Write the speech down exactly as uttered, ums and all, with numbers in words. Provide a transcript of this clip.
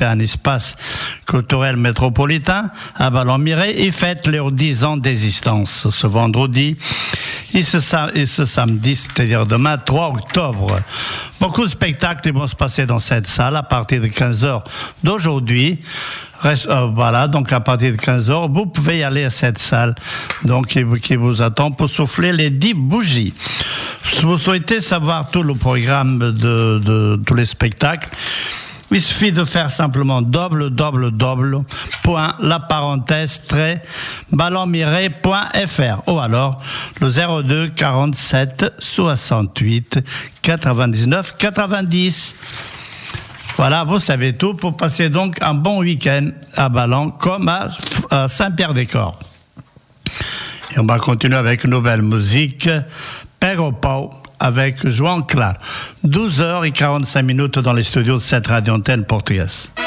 c'est un espace culturel métropolitain à Ballon-Miret. Ils fêtent leurs dix ans d'existence ce vendredi et ce, et ce samedi, c'est-à-dire demain, trois octobre. Beaucoup de spectacles vont se passer dans cette salle à partir de quinze heures d'aujourd'hui. Reste, euh, voilà, donc à partir de quinze heures, vous pouvez y aller à cette salle donc, qui, qui vous attend pour souffler les dix bougies. Si vous souhaitez savoir tout le programme de, de, de tous les spectacles, il suffit de faire simplement double double double point la parenthèse trait ballonmiret point f r ou alors le zéro deux quarante-sept soixante-huit quatre-vingt-dix-neuf quatre-vingt-dix. Voilà, vous savez tout pour passer donc un bon week-end à Ballon comme à, à Saint-Pierre-des-Corps. Et on va continuer avec une nouvelle musique, Père au Pau, avec João Claro. douze heures quarante-cinq minutes dans les studios de cette radio antenne portugaise.